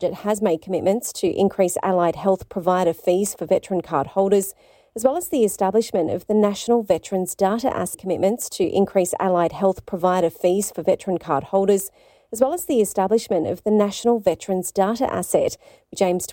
It has made commitments to increase allied health provider fees for veteran card holders, as well as the establishment of the National Veterans Data Asset. Commitments to increase allied health provider fees for veteran card holders, as well as the establishment of the National Veterans Data Asset, which aims to